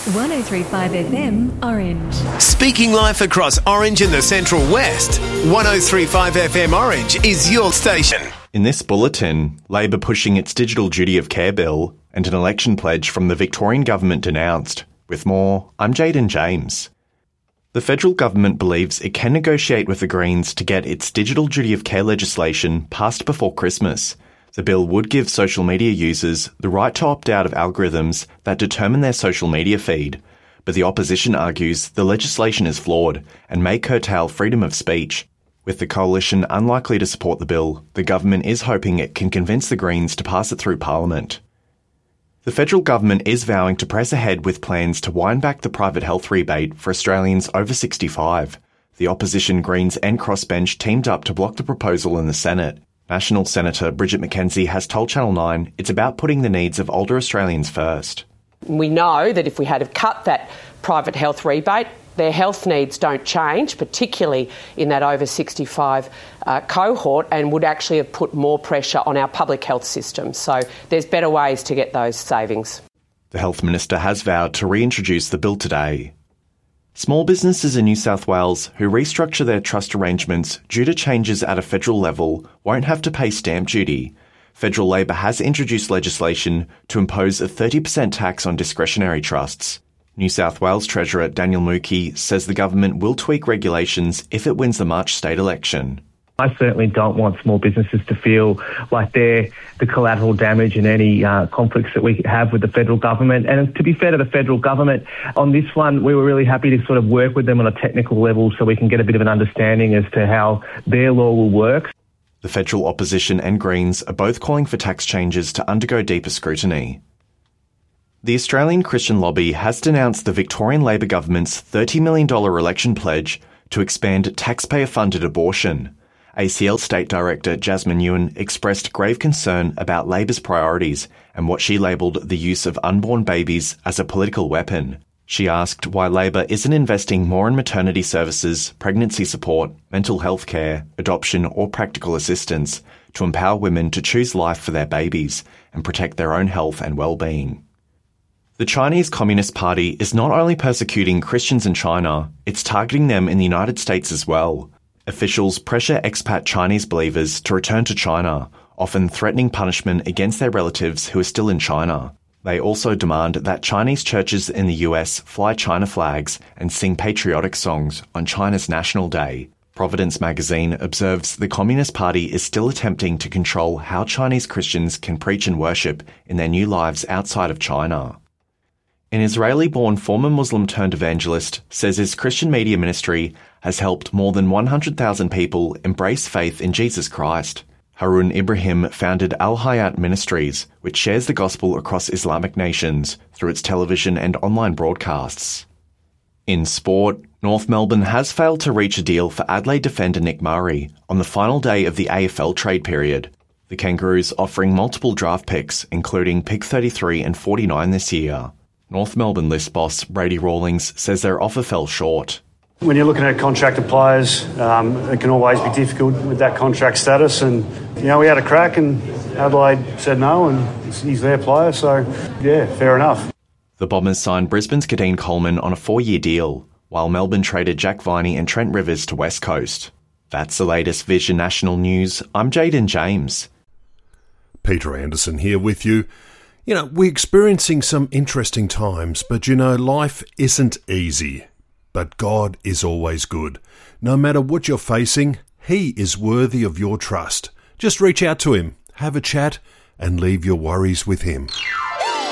103.5 FM Orange. Speaking life across Orange and the Central West, 103.5 FM Orange is your station. In this bulletin, Labor pushing its digital duty of care bill and an election pledge from the Victorian government denounced. With more, I'm Jaden James. The federal government believes it can negotiate with the Greens to get its digital duty of care legislation passed before Christmas. The bill would give social media users the right to opt out of algorithms that determine their social media feed. But the opposition argues the legislation is flawed and may curtail freedom of speech. With the coalition unlikely to support the bill, the government is hoping it can convince the Greens to pass it through Parliament. The federal government is vowing to press ahead with plans to wind back the private health rebate for Australians over 65. The opposition Greens and Crossbench teamed up to block the proposal in the Senate. National Senator Bridget McKenzie has told Channel 9 it's about putting the needs of older Australians first. We know that if we had cut that private health rebate, their health needs don't change, particularly in that over 65 cohort, and would actually have put more pressure on our public health system. So there's better ways to get those savings. The Health Minister has vowed to reintroduce the bill today. Small businesses in New South Wales who restructure their trust arrangements due to changes at a federal level won't have to pay stamp duty. Federal Labor has introduced legislation to impose a 30% tax on discretionary trusts. New South Wales Treasurer Daniel Mookhey says the government will tweak regulations if it wins the March state election. I certainly don't want small businesses to feel like they're the collateral damage in any conflicts that we have with the federal government. And to be fair to the federal government, on this one, we were really happy to sort of work with them on a technical level so we can get a bit of an understanding as to how their law will work. The federal opposition and Greens are both calling for tax changes to undergo deeper scrutiny. The Australian Christian Lobby has denounced the Victorian Labor government's $30 million election pledge to expand taxpayer-funded abortion. ACL State Director Jasmine Ewan expressed grave concern about Labor's priorities and what she labelled the use of unborn babies as a political weapon. She asked why Labor isn't investing more in maternity services, pregnancy support, mental health care, adoption or practical assistance to empower women to choose life for their babies and protect their own health and well-being. The Chinese Communist Party is not only persecuting Christians in China, it's targeting them in the United States as well. Officials pressure expat Chinese believers to return to China, often threatening punishment against their relatives who are still in China. They also demand that Chinese churches in the US fly China flags and sing patriotic songs on China's National Day. Providence magazine observes the Communist Party is still attempting to control how Chinese Christians can preach and worship in their new lives outside of China. An Israeli-born former Muslim-turned evangelist says his Christian media ministry has helped more than 100,000 people embrace faith in Jesus Christ. Harun Ibrahim founded Al-Hayat Ministries, which shares the gospel across Islamic nations through its television and online broadcasts. In sport, North Melbourne has failed to reach a deal for Adelaide defender Nick Murray on the final day of the AFL trade period. The Kangaroos offering multiple draft picks, including pick 33 and 49 this year. North Melbourne list boss Brady Rawlings says their offer fell short. When you're looking at contracted players, it can always be difficult with that contract status. And, we had a crack and Adelaide said no and he's their player. So, yeah, fair enough. The Bombers signed Brisbane's Kadeen Coleman on a 4-year deal, while Melbourne traded Jack Viney and Trent Rivers to West Coast. That's the latest Vision National News. I'm Jaden James. Peter Anderson here with you. We're experiencing some interesting times, but life isn't easy. But God is always good. No matter what you're facing, He is worthy of your trust. Just reach out to Him, have a chat, and leave your worries with Him.